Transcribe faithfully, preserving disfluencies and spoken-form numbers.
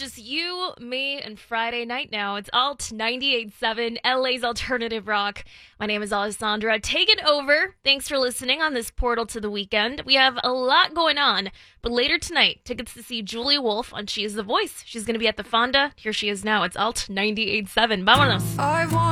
just you, me, and Friday night now. It's Alt ninety-eight point seven, L A's alternative rock. My name is Alessandra. Take it over. Thanks for listening on this portal to the weekend. We have a lot going on, but later tonight, tickets to see Julia Wolf on She Is the Voice. She's going to be at the Fonda. Here she is now. It's Alt ninety-eight point seven. Vámonos. I want